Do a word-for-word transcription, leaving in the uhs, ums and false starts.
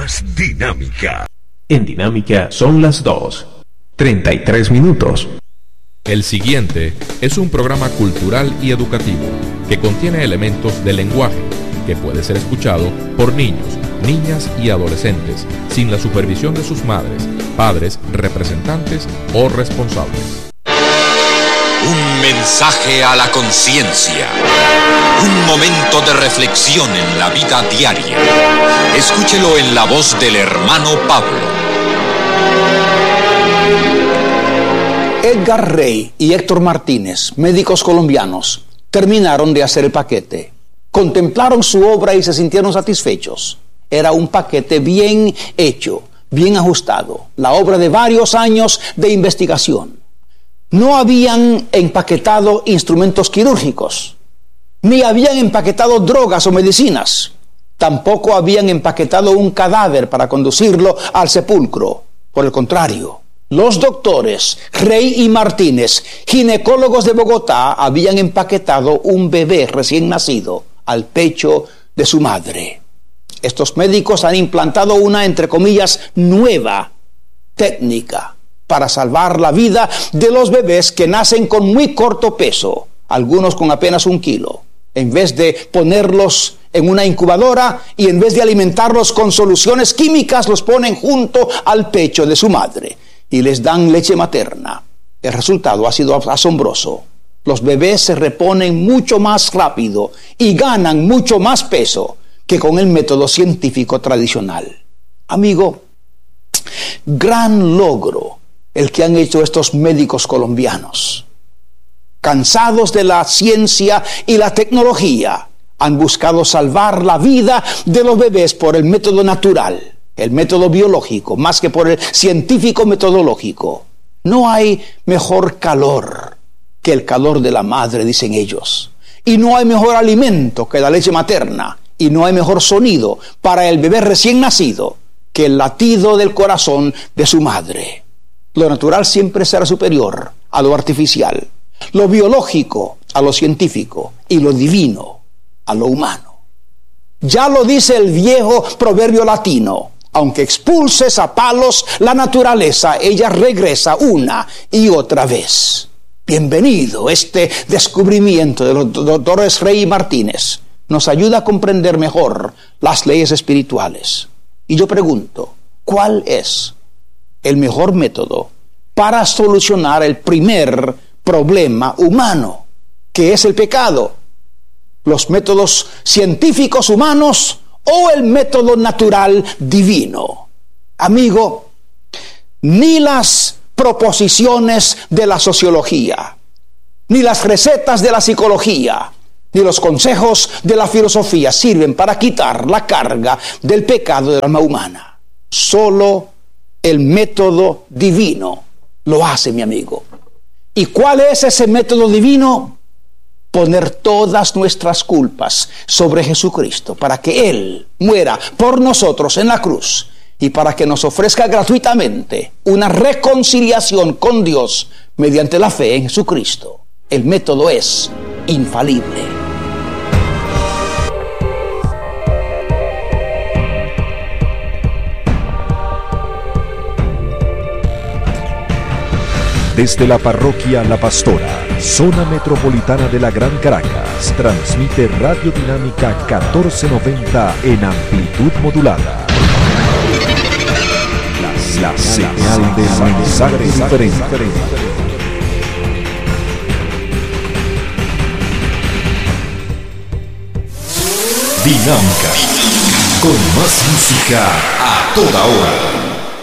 más dinámica. En Dinámica son las dos, treinta y tres minutos. El siguiente es un programa cultural y educativo que contiene elementos de lenguaje que puede ser escuchado por niños, niñas y adolescentes sin la supervisión de sus madres, padres, representantes o responsables. Un mensaje a la conciencia. Un momento de reflexión en la vida diaria. Escúchelo en la voz del hermano Pablo. Edgar Rey y Héctor Martínez, médicos colombianos, terminaron de hacer el paquete. Contemplaron su obra y se sintieron satisfechos. Era un paquete bien hecho, bien ajustado, la obra de varios años de investigación. No habían empaquetado instrumentos quirúrgicos, ni habían empaquetado drogas o medicinas. Tampoco habían empaquetado un cadáver para conducirlo al sepulcro. Por el contrario, los doctores Rey y Martínez, ginecólogos de Bogotá, habían empaquetado un bebé recién nacido al pecho de su madre. Estos médicos han implantado una, entre comillas, nueva técnica para salvar la vida de los bebés que nacen con muy corto peso, algunos con apenas un kilo. En vez de ponerlos en una incubadora y en vez de alimentarlos con soluciones químicas, los ponen junto al pecho de su madre y les dan leche materna. El resultado ha sido asombroso. Los bebés se reponen mucho más rápido y ganan mucho más peso que con el método científico tradicional. Amigo, gran logro el que han hecho estos médicos colombianos. Cansados de la ciencia y la tecnología, han buscado salvar la vida de los bebés por el método natural, el método biológico, más que por el científico metodológico. No hay mejor calor que el calor de la madre, dicen ellos. Y no hay mejor alimento que la leche materna. Y no hay mejor sonido para el bebé recién nacido que el latido del corazón de su madre. Lo natural siempre será superior a lo artificial, lo biológico a lo científico y lo divino a lo humano. Ya lo dice el viejo proverbio latino: aunque expulses a palos la naturaleza, ella regresa una y otra vez. Bienvenido. Este descubrimiento de los doctores Rey y Martínez nos ayuda a comprender mejor las leyes espirituales. Y yo pregunto, ¿cuál es el mejor método para solucionar el primer problema humano, que es el pecado? ¿Los métodos científicos humanos o el método natural divino? Amigo, ni las proposiciones de la sociología, ni las recetas de la psicología, ni los consejos de la filosofía sirven para quitar la carga del pecado del alma humana. Solo el método divino lo hace, mi amigo. ¿Y cuál es ese método divino? Poner todas nuestras culpas sobre Jesucristo para que Él muera por nosotros en la cruz y para que nos ofrezca gratuitamente una reconciliación con Dios mediante la fe en Jesucristo. El método es infalible. Desde la parroquia La Pastora, zona metropolitana de la Gran Caracas, transmite Radio Dinámica catorce noventa en amplitud modulada. La, la señal de mensaje diferente. Dinámica, con más música a toda hora.